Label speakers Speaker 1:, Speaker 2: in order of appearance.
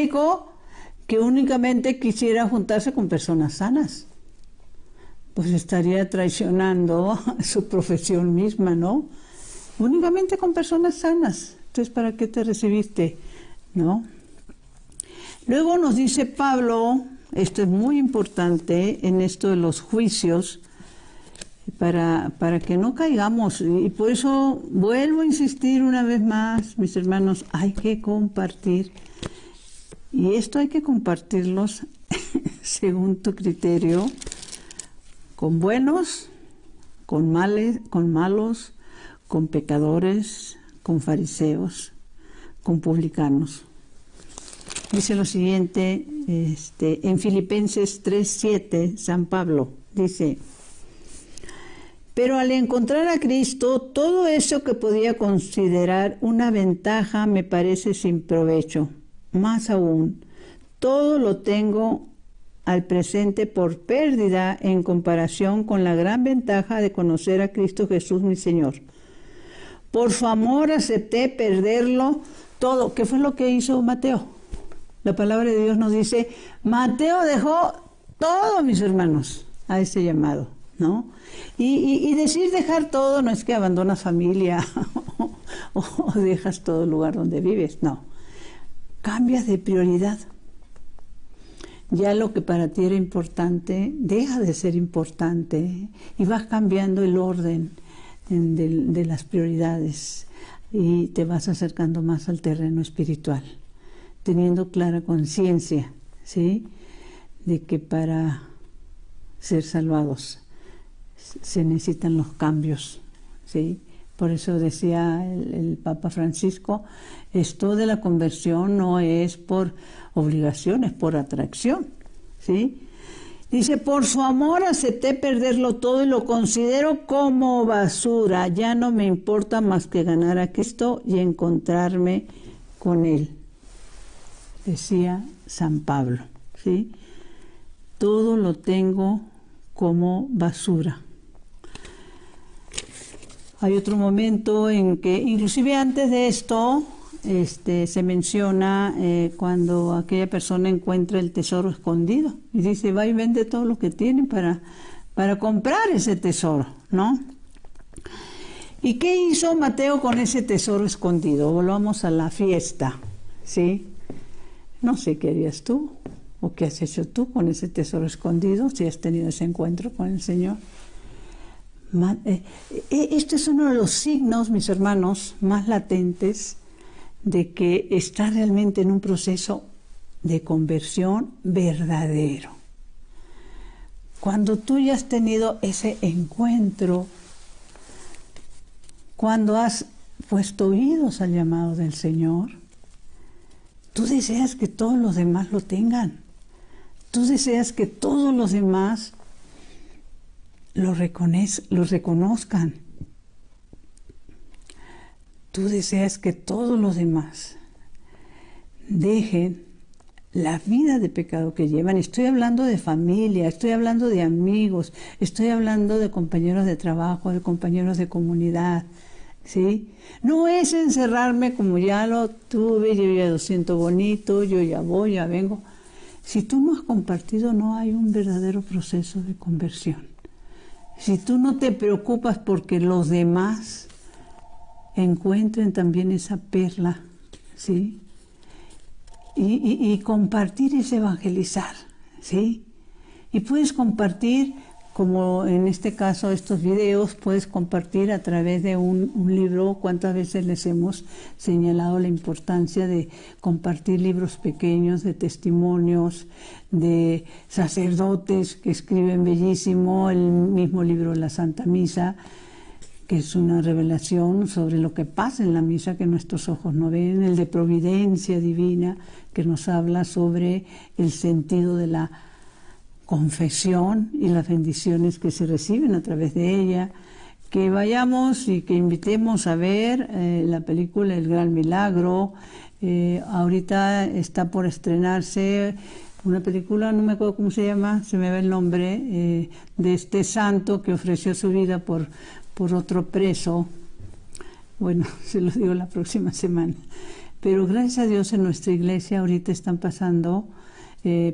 Speaker 1: médico que únicamente quisiera juntarse con personas sanas. Pues estaría traicionando su profesión misma, ¿no? Únicamente con personas sanas. Entonces, ¿para qué te recibiste? ¿No? Luego nos dice Pablo, esto es muy importante en esto de los juicios, para que no caigamos, y por eso vuelvo a insistir una vez más, mis hermanos, hay que compartir, y esto hay que compartirlos según tu criterio, con buenos, con malos, con pecadores, con fariseos, con publicanos. Dice lo siguiente, en Filipenses 3:7, San Pablo dice: pero al encontrar a Cristo, todo eso que podía considerar una ventaja me parece sin provecho. Más aún, todo lo tengo al presente por pérdida en comparación con la gran ventaja de conocer a Cristo Jesús mi Señor. Por su amor acepté perderlo todo. ¿Qué fue lo que hizo Mateo? La palabra de Dios nos dice, Mateo dejó todo, mis hermanos, a ese llamado, ¿no? Y decir dejar todo no es que abandonas familia o dejas todo el lugar donde vives, no. Cambias de prioridad. Ya lo que para ti era importante deja de ser importante y vas cambiando el orden de las prioridades y te vas acercando más al terreno espiritual, teniendo clara conciencia, ¿sí?, de que para ser salvados se necesitan los cambios, ¿sí? Por eso decía el Papa Francisco, esto de la conversión no es por obligación, es por atracción, ¿sí? Dice, por su amor acepté perderlo todo y lo considero como basura, ya no me importa más que ganar a Cristo y encontrarme con Él, decía San Pablo, ¿sí? Todo lo tengo como basura. Hay otro momento en que, inclusive antes de esto, se menciona cuando aquella persona encuentra el tesoro escondido y dice, va y vende todo lo que tiene para comprar ese tesoro, ¿no? ¿Y qué hizo Mateo con ese tesoro escondido? Volvamos a la fiesta, ¿sí? No sé qué harías tú o qué has hecho tú con ese tesoro escondido si has tenido ese encuentro con el Señor. Este es uno de los signos, mis hermanos, más latentes de que está realmente en un proceso de conversión verdadero. Cuando tú ya has tenido ese encuentro, cuando has puesto oídos al llamado del Señor, tú deseas que todos los demás lo tengan. Tú deseas que todos los demás los reconozcan. Tú deseas que todos los demás dejen la vida de pecado que llevan. Estoy hablando de familia, estoy hablando de amigos, estoy hablando de compañeros de trabajo, de compañeros de comunidad, ¿sí? No es encerrarme como ya lo tuve, yo ya lo siento bonito, yo ya voy, ya vengo. Si tú no has compartido, no hay un verdadero proceso de conversión. Si tú no te preocupas porque los demás encuentren también esa perla, ¿sí? Y compartir es evangelizar, ¿sí? Y puedes compartir, como en este caso estos videos, puedes compartir a través de un libro. ¿Cuántas veces les hemos señalado la importancia de compartir libros pequeños de testimonios de sacerdotes que escriben bellísimo? El mismo libro de la Santa Misa, que es una revelación sobre lo que pasa en la misa que nuestros ojos no ven, el de Providencia Divina, que nos habla sobre el sentido de la confesión y las bendiciones que se reciben a través de ella. Que vayamos y que invitemos a ver la película El Gran Milagro. Ahorita está por estrenarse una película, no me acuerdo cómo se llama, se me va el nombre, de este santo que ofreció su vida por otro preso. Bueno, se los digo la próxima semana. Pero gracias a Dios en nuestra iglesia ahorita están pasando